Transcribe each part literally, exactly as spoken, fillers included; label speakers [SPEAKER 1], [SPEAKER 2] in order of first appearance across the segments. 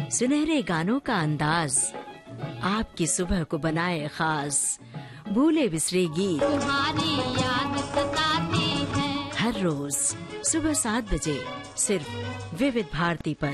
[SPEAKER 1] सुनहरे गानों का अंदाज आपकी सुबह को बनाए खास। भूले बिसरे गीत
[SPEAKER 2] तुम्हारी याद सताती है।
[SPEAKER 1] हर रोज सुबह सात बजे सिर्फ विविध भारती पर।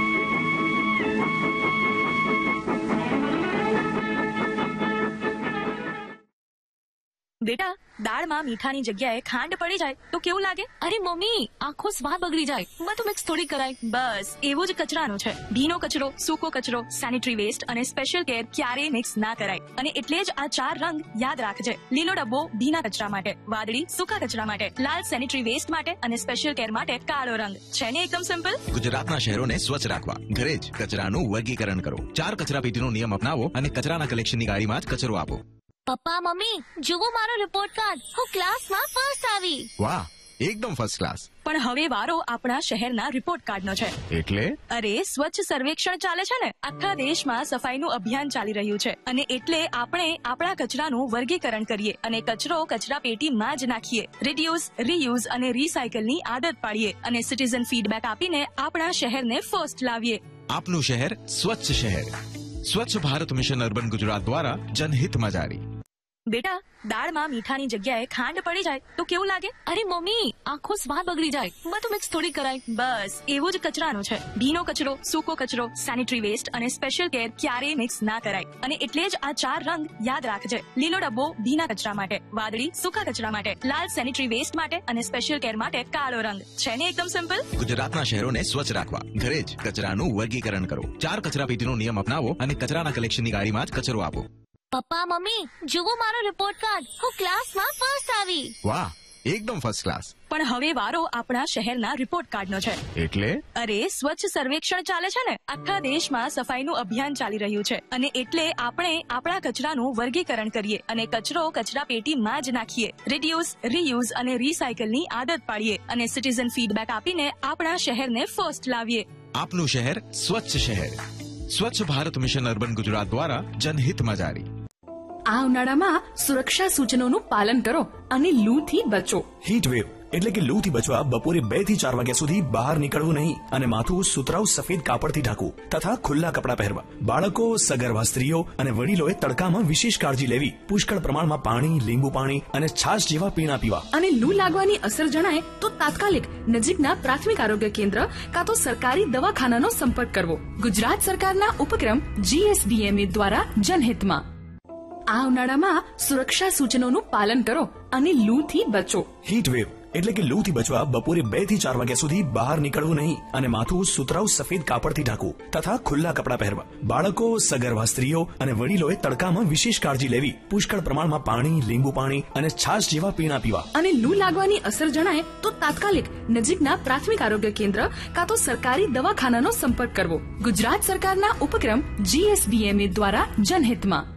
[SPEAKER 3] बेटा, દાળમાં મીઠાની જગ્યાએ ખાંડ પડી જાય તો કેવું લાગે?
[SPEAKER 4] અરે મમ્મી, આખો સ્વાદ બગડી જાય. મેં તો મિક્સ થોડી કરાય.
[SPEAKER 3] બસ એવું જ કચરાનું છે. ભીનો કચરો, સૂકો કચરો, સેનિટરી વેસ્ટ અને સ્પેશિયલ કેર ક્યારેય મિક્સ ના કરાય. અને એટલે જ આ ચાર રંગ યાદ રાખજે. લીલો ડબ્બો ભીના કચરા માટે, વાદળી સૂકા કચરા માટે, લાલ સેનિટરી વેસ્ટ માટે અને સ્પેશિયલ કેર માટે કાળો રંગ. છે ને એકદમ સિમ્પલ?
[SPEAKER 5] ગુજરાતના શહેરોને સ્વચ્છ રાખવા ઘરે જ કચરાનું વર્ગીકરણ કરો. ચાર કચરાપેટીનો નિયમ અપનાવો અને કચરાના કલેક્શનની ગાડીમાં જ કચરો આપો.
[SPEAKER 4] પપ્પા મમ્મી, જુઓ મારો રિપોર્ટ કાર્ડ. હું ક્લાસમાં ફર્સ્ટ આવી.
[SPEAKER 5] વાહ, એકદમ ફર્સ્ટ ક્લાસ.
[SPEAKER 3] પણ હવે વારો આપણા શહેરના રિપોર્ટ કાર્ડનો છે.
[SPEAKER 5] એટલે?
[SPEAKER 3] અરે, સ્વચ્છ સર્વેક્ષણ ચાલે છે ને. આખા દેશમાં સફાઈનું અભિયાન ચાલી રહ્યું છે અને એટલે આપણે આપણા કચરાનું વર્ગીકરણ કરીએ અને કચરો કચરા પેટીમાં જ નાખીએ. રિડ્યુસ, રીયુઝ અને રીસાયકલની આદત પાડીએ અને સિટીઝન ફીડબેક આપીને આપણા શહેરને ફર્સ્ટ લાવીએ.
[SPEAKER 5] આપનું શહેર સ્વચ્છ શહેર. સ્વચ્છ ભારત મિશન અર્બન ગુજરાત દ્વારા જનહિતમાં જારી.
[SPEAKER 3] બેટા, દાળમાં મીઠાની જગ્યાએ ખાંડ પડી જાય તો કેવું લાગે?
[SPEAKER 4] અરે મમ્મી, આખો સ્વાદ બગડી જાય. મેં તો મિક્સ થોડી કરાય.
[SPEAKER 3] બસ એવું જ કચરાનું છે. ભીનો કચરો, સૂકો કચરો, સેનિટરી વેસ્ટ અને સ્પેશિયલ કેર ક્યારેય મિક્સ ના કરાય. અને એટલે જ આ ચાર રંગ યાદ રાખજે. લીલો ડબ્બો ભીના કચરા માટે, વાદળી સૂકા કચરા માટે, લાલ સેનિટરી વેસ્ટ માટે અને સ્પેશિયલ કેર માટે કાળો રંગ. છે ને એકદમ સિમ્પલ?
[SPEAKER 5] ગુજરાતના શહેરોને સ્વચ્છ રાખવા ઘરે જ કચરાનું વર્ગીકરણ કરો. ચાર કચરાપેટીનો નિયમ અપનાવો અને કચરાના કલેક્શનની ગાડીમાં જ કચરો આપો.
[SPEAKER 4] પપ્પા મમ્મી, જુઓ મારો રિપોર્ટ કાર્ડ. હું ક્લાસમાં ફર્સ્ટ આવી.
[SPEAKER 5] વાહ, એકદમ ફર્સ્ટ ક્લાસ.
[SPEAKER 3] પણ હવે વારો આપણા શહેરના રિપોર્ટ કાર્ડનો છે.
[SPEAKER 5] એટલે?
[SPEAKER 3] અરે, સ્વચ્છ સર્વેક્ષણ ચાલે છે ને. આખા દેશમાં સફાઈનું અભિયાન ચાલી રહ્યું છે અને એટલે આપણે આપણા કચરાનું વર્ગીકરણ કરીએ અને કચરો કચરા પેટીમાં જ નાખીએ. રિડ્યુસ, રીયુઝ અને રીસાયકલની આદત પાડીએ અને સિટીઝન ફીડબેક આપીને આપણા શહેરને ફર્સ્ટ લાવીએ.
[SPEAKER 5] આપનું શહેર સ્વચ્છ શહેર. સ્વચ્છ ભારત મિશન અર્બન ગુજરાત દ્વારા જનહિતમાં જારી.
[SPEAKER 6] આ ઉનાળામાં સુરક્ષા સૂચનોનું પાલન કરો અને લૂથી બચો.
[SPEAKER 7] હીટ વેવ એટલે કે લૂથી બચવા બપોરે બે થી ચાર વાગ્યા સુધી બહાર નીકળવું નહીં અને માથું સુતરાઉ સફેદ કાપડથી ઢાંકવું તથા ખુલ્લા કપડાં પહેરવા. બાળકો, સગર્ભા સ્ત્રીઓ અને વડીલોએ તડકામાં વિશેષ કાળજી લેવી. પુષ્કળ પ્રમાણમાં પાણી, લીંબુ પાણી અને છાશ જેવા પીણા પીવા.
[SPEAKER 6] અને લૂ લાગવાની અસર જણાય તો તાત્કાલિક નજીકના પ્રાથમિક આરોગ્ય કેન્દ્ર કાં તો સરકારી દવાખાનાનો સંપર્ક કરવો. ગુજરાત સરકારના ઉપક્રમ જીએસડીએમએ દ્વારા જનહિતમાં. આ ઉનાળામાં સુરક્ષા સૂચનોનું પાલન કરો અને લૂથી બચો.
[SPEAKER 7] હીટ વેવ એટલે કે લૂથી બચવા બપોરે બે થી ચાર વાગ્યા સુધી બહાર નીકળવું નહીં અને માથું સુતરાઉ સફેદ કાપડથી ઢાંકવું તથા ખુલ્લા કપડાં પહેરવા. બાળકો, સગર્ભા સ્ત્રીઓ અને વડીલોએ તડકામાં વિશેષ કાળજી લેવી. પુષ્કળ પ્રમાણમાં પાણી, લીંબુ પાણી અને છાશ જેવા પીણા પીવા.
[SPEAKER 6] અને લૂ લાગવાની અસર જણાય તો તાત્કાલિક નજીકના પ્રાથમિક આરોગ્ય કેન્દ્ર કાં તો સરકારી દવાખાનાનો સંપર્ક કરવો. ગુજરાત સરકારના ઉપક્રમ જીએસડીએમએ દ્વારા જનહિતમાં.